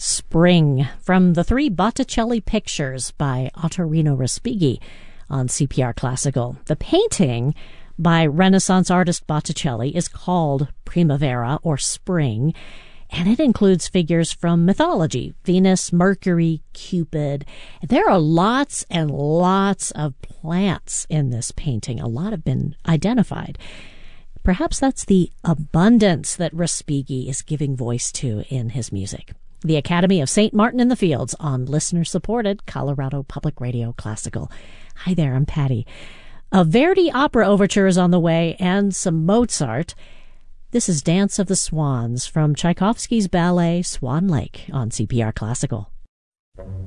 Spring from the three Botticelli pictures by Ottorino Respighi on CPR Classical. The painting by Renaissance artist Botticelli is called Primavera or Spring, and it includes figures from mythology, Venus, Mercury, Cupid. There are lots and lots of plants in this painting. A lot have been identified. Perhaps that's the abundance that Respighi is giving voice to in his music. The Academy of St. Martin in the Fields on listener-supported Colorado Public Radio Classical. Hi there, I'm Patty. A Verdi opera overture is on the way and some Mozart. This is Dance of the Swans from Tchaikovsky's ballet Swan Lake on CPR Classical.